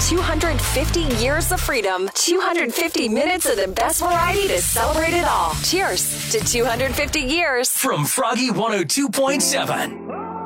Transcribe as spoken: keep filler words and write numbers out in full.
two hundred fifty years of freedom. two hundred fifty minutes of the best variety to celebrate it all. Cheers to two hundred fifty years. From Froggy one oh two point seven.